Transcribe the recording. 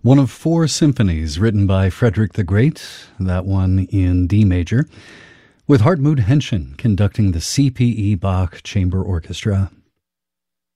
One of four symphonies written by Frederick the Great, that one in D major, with Hartmut Henschen conducting the C.P.E. Bach Chamber Orchestra.